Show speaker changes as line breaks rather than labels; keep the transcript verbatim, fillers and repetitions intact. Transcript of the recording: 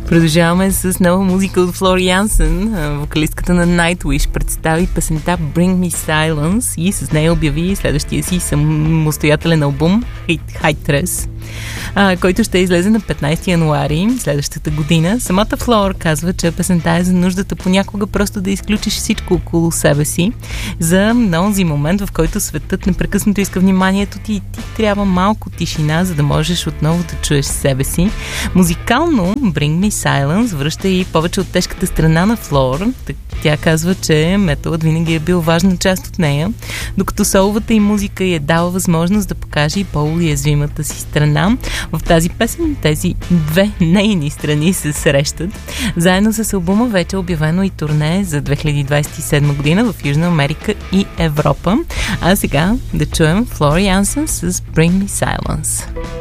Продължаваме с нова музика от Флори Янсен. Вокалистката на Nightwish представи песента Bring Me Silence и с нея обяви следващия си самостоятелен албум High-Tres, който ще излезе на петнайсети януари следващата година. Самата Флор казва, че песента е за нуждата понякога просто да изключиш всичко около себе си, за онзи момент, в който светът непрекъснато иска вниманието ти и ти трябва малко тишина, за да можеш отново да чуеш себе си. Музикално Bring Me Silence връща и повече от тежката страна на Флор. Тя казва, че металът винаги е бил важна част от нея, докато соловата и музика й е дала възможност да покаже и по-уязвимата си страна. В тази песен тези две нейни страни се срещат. Заедно с албума вече е обявено и турне за две хиляди двайсет и седма година в Южна Америка и Европа. А сега да чуем Флори Янсен с Bring Me Silence.